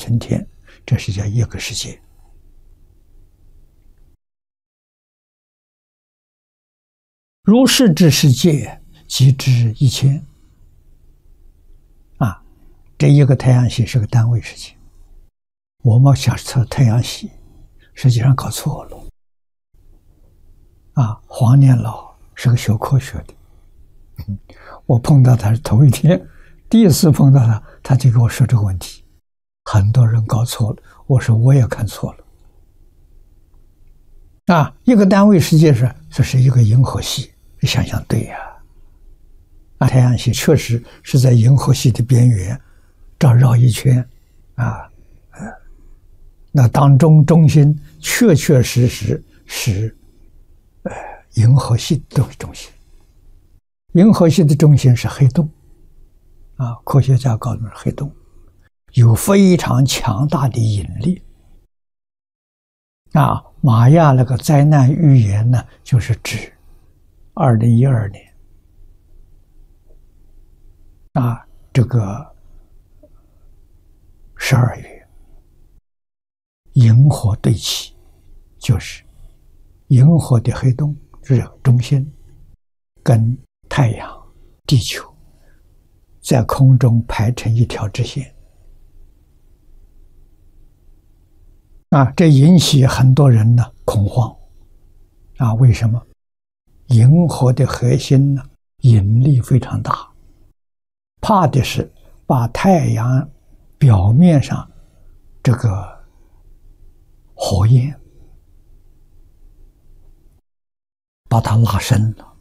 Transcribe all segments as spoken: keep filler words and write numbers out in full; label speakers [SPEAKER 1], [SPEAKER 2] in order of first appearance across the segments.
[SPEAKER 1] 春天，这是叫一个世界。如是之世界，即知一千。啊，这一个太阳系是个单位世界。我们想测太阳系，实际上搞错了。啊，黄念老是个学科学的，嗯，我碰到他是头一天，第一次碰到他，他就跟我说这个问题，很多人搞错了。我说我也看错了。啊，一个单位世界是这是一个银河系，想想对呀。啊，太阳系确实是在银河系的边缘，这绕一圈，啊，呃，那当中中心确确实实是，呃，银河系的中心。银河系的中心是黑洞，啊，科学家告诉我们，黑洞有非常强大的引力。啊，玛雅那个灾难预言呢，就是指二零一二年。啊，这个十二月，银河对齐，就是银河的黑洞是中心，跟太阳、地球在空中排成一条直线。啊，这引起很多人呢恐慌。啊，为什么？银河的核心呢，引力非常大。怕的是把太阳表面上这个火焰把它拉伸了，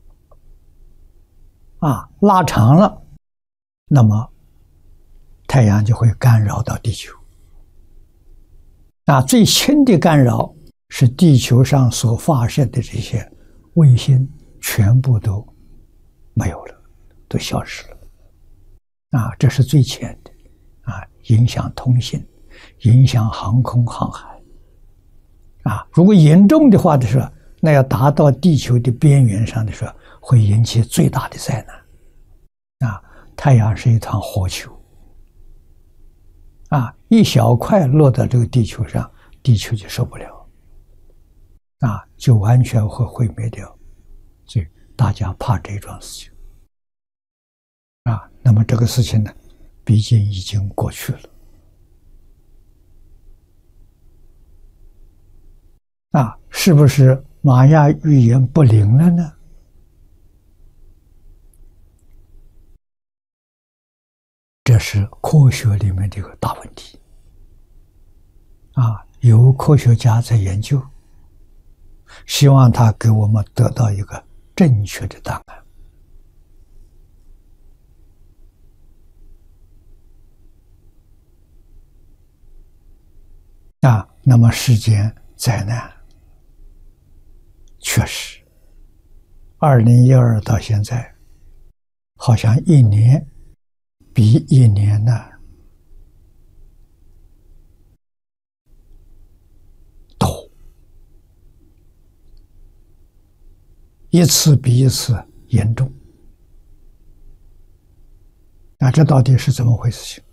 [SPEAKER 1] 啊，拉长了，那么太阳就会干扰到地球。啊，最轻的干扰是地球上所发射的这些卫星全部都没有了，都消失了。啊，这是最浅的，啊，影响通信，影响航空航海。啊，如果严重的话的时候，那要达到地球的边缘上的时候，会引起最大的灾难。啊，太阳是一团火球，啊，一小块落到这个地球上，地球就受不了，啊，就完全会毁灭掉。所以大家怕这桩事情。啊，那么这个事情呢，毕竟已经过去了。啊，是不是玛雅预言不灵了呢？这是科学里面的一个大问题。啊，有科学家在研究，希望他给我们得到一个正确的答案。啊，那么世间灾难确实，二零一二到现在，好像一年比一年呢多，一次比一次严重。那这到底是怎么回事情？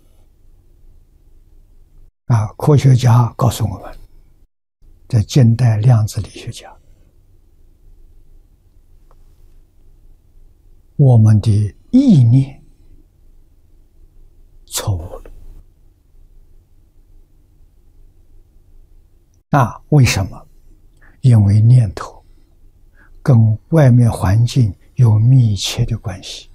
[SPEAKER 1] 啊，科学家告诉我们，在近代量子力学家，我们的意念错误了。啊，为什么？因为念头跟外面环境有密切的关系。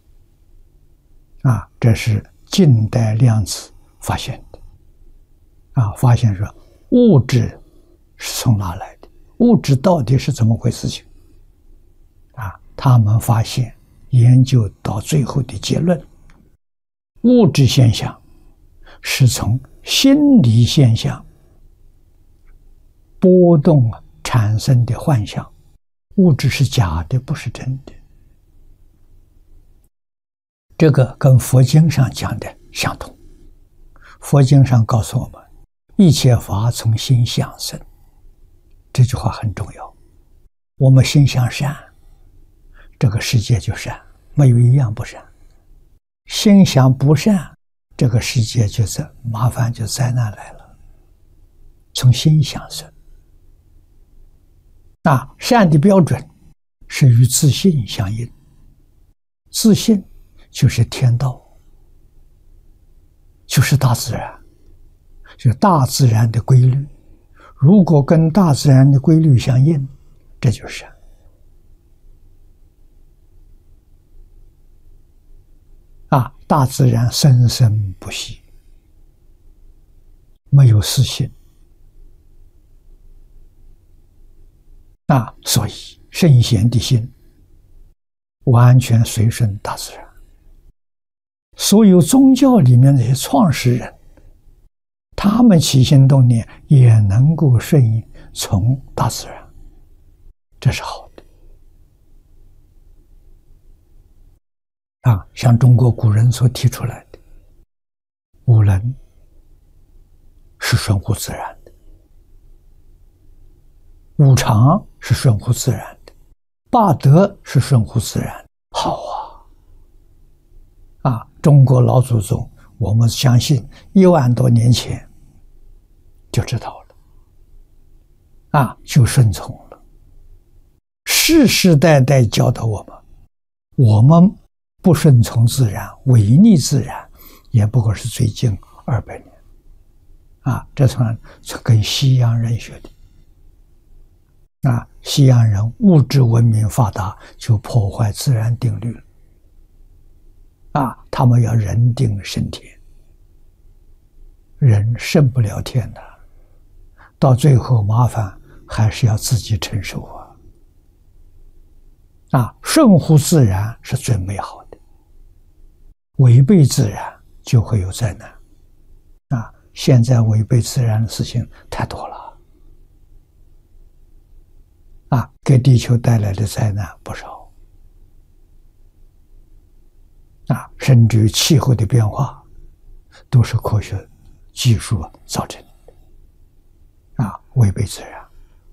[SPEAKER 1] 啊，这是近代量子发现的。啊，发现说物质是从哪来的？物质到底是怎么回事情？啊，他们发现研究到最后的结论，物质现象是从心理现象波动产生的幻象，物质是假的，不是真的。这个跟佛经上讲的相同。佛经上告诉我们，一切法从心想生，这句话很重要。我们心想善，这个世界就善，没有一样不善。心想不善， 这个世界就是麻烦，就灾难来了。从心想生。啊，善的标准是与自信相应，自信就是天道，就是大自然，就是大自然的规律。如果跟大自然的规律相应，这就是善。啊，大自然生生不息，没有私心。啊，所以圣贤的心完全随顺大自然。所有宗教里面那些创始人，他们起心动念也能够顺应从大自然，这是好的。啊，像中国古人所提出来的五伦是顺乎自然的，五常是顺乎自然的，八德是顺乎自然的。好啊！啊，中国老祖宗，我们相信一万多年前就知道了，啊，就顺从了，世世代代教导我们，我们不顺从自然，违逆自然，也不过是最近二百年，啊，这算是跟西洋人学的。啊，西洋人物质文明发达，就破坏自然定律了。啊，他们要人定胜天，人胜不了天的，到最后麻烦还是要自己承受啊。啊，顺乎自然是最美好的，违背自然就会有灾难。啊，现在违背自然的事情太多了。啊，给地球带来的灾难不少。啊，甚至于气候的变化，都是科学技术造成的。啊，违背自然。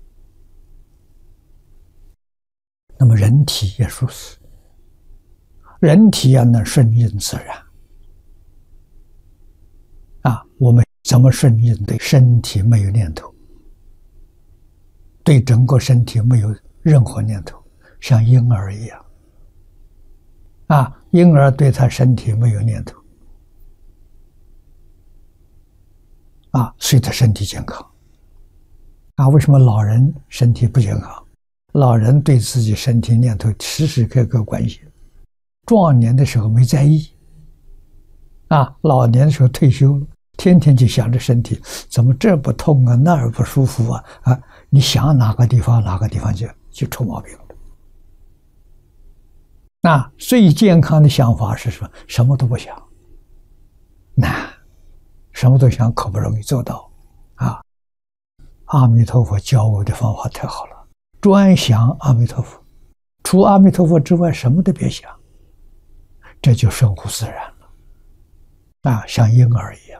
[SPEAKER 1] 那么人体也如此，人体要能顺应自然。啊，我们怎么顺应对身体没有念头？对整个身体没有任何念头，像婴儿一样。啊，婴儿对他身体没有念头，啊，所以他身体健康。啊，为什么老人身体不健康？老人对自己身体念头时时刻刻关心，壮年的时候没在意，啊，老年的时候退休了，天天就想着身体怎么这不痛啊，那儿不舒服啊，啊，你想哪个地方哪个地方就就出毛病了。那最健康的想法是什么？什么都不想，难，什么都想可不容易做到啊！阿弥陀佛教我的方法太好了，专想阿弥陀佛，除阿弥陀佛之外什么都别想，这就顺乎自然了，啊，像婴儿一样。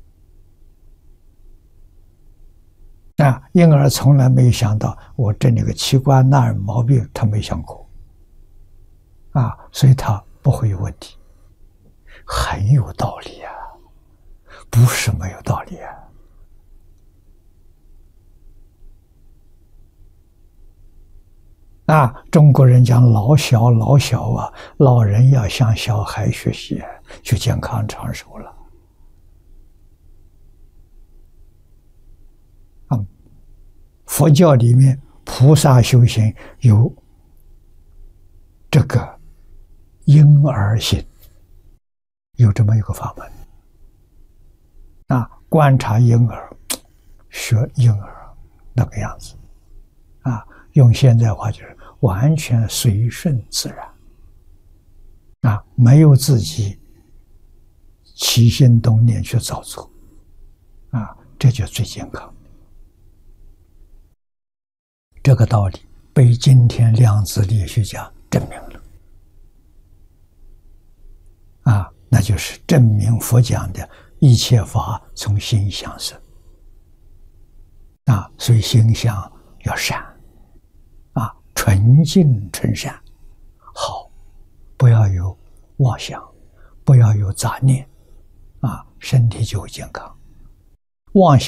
[SPEAKER 1] 啊，婴儿从来没有想到我这里个器官那儿毛病，他没想过，啊，所以他不会有问题，很有道理啊，不是没有道理啊。啊，中国人讲老小老小啊，老人要向小孩学习，就健康长寿了。嗯，佛教里面菩萨修行有这个婴儿心，有这么一个法门。啊，观察婴儿，学婴儿那个样子，啊，用现在话就是完全随顺自然，啊，没有自己起心动念去造作，啊，这就最健康。这个道理被今天量子力学家证明了，啊，那就是证明佛讲的一切法从心想生，啊，所以心想要善，啊，纯净纯善，好，不要有妄想，不要有杂念， 啊，身体就健康。妄想